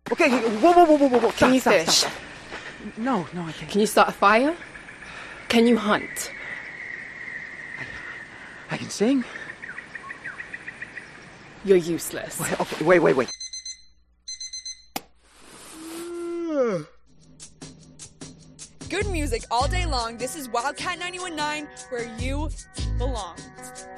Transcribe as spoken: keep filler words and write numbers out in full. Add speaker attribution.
Speaker 1: Okay, whoa, whoa, whoa, whoa, whoa, whoa. Stop,
Speaker 2: Can you
Speaker 1: stop,
Speaker 2: fish?
Speaker 1: Stop, stop. No, no, I can't.
Speaker 2: Can you start a fire? Can you hunt?
Speaker 1: I, I can sing.
Speaker 2: You're useless.
Speaker 1: Wait, okay, wait, wait, wait.
Speaker 3: Good music all day long. This is Wildcat ninety-one point nine, where you belong.